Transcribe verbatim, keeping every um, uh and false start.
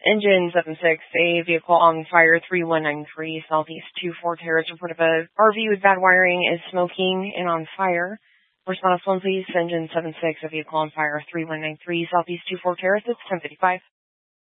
Engine seven six, a vehicle on fire three one nine three, Southeast two four Terrace. Report of a R V with bad wiring is smoking and on fire. Response one, please. Engine seven six, a vehicle on fire three one nine three, Southeast two four Terrace. It's ten fifty-five.